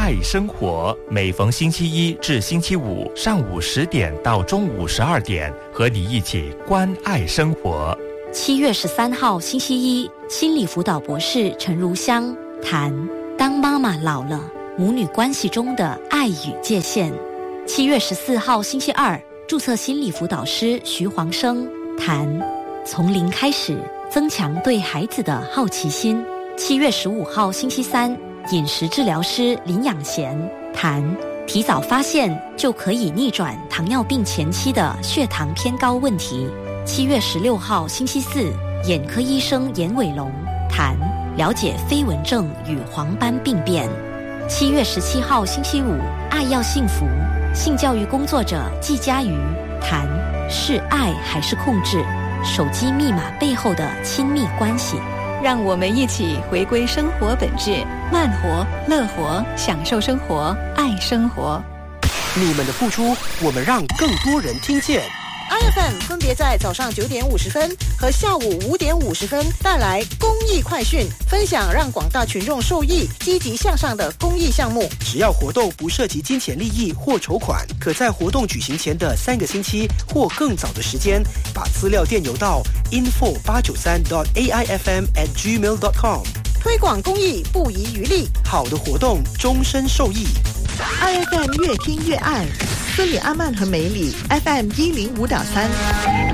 爱生活，每逢星期一至星期五上午10点到中午12点，和你一起关爱生活。 7月13号星期一，心理辅导博士陈如香谈当妈妈老了，母女关系中的爱与界限。7月14号星期二，注册心理辅导师徐黄生谈从零开始，增强对孩子的好奇心。7月15号星期三，饮食治疗师林养贤谈提早发现就可以逆转糖尿病前期的血糖偏高问题。7月16号星期四，眼科医生严伟龙谈了解飞蚊症与黄斑病变。7月17号星期五，爱要幸福，性教育工作者季佳瑜谈是爱还是控制，手机密码背后的亲密关系。 让我们一起回归生活本质，慢活、乐活，享受生活，爱生活。 你们的付出，我们让更多人听见。 iFM 分别在早上9点50分和下午5点50分带来公益快讯，分享让广大群众受益、积极向上的公益项目。 只要活动不涉及金钱利益或筹款，可在活动举行前的3个星期或更早的时间，把资料电邮到 info893.aifm@gmail.com。 推广公益不遗余力， 好的活动终身受益。 iFM 越听越爱，孙女阿曼和梅里 FM 105.3。